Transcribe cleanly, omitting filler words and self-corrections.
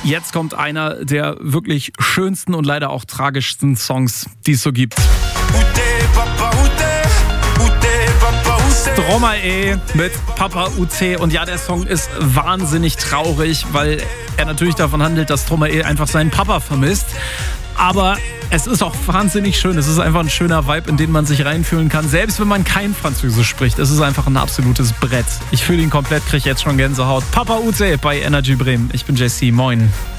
Jetzt kommt einer der wirklich schönsten und leider auch tragischsten Songs, die es so gibt. Stromae mit Papa UC. Und ja, der Song ist wahnsinnig traurig, weil er natürlich davon handelt, dass Stromae einfach seinen Papa vermisst. Aber es ist auch wahnsinnig schön. Es ist einfach ein schöner Vibe, in den man sich reinfühlen kann. Selbst wenn man kein Französisch spricht, es ist einfach ein absolutes Brett. Ich fühle ihn komplett, kriege jetzt schon Gänsehaut. Papa UC bei Energy Bremen. Ich bin JC. Moin.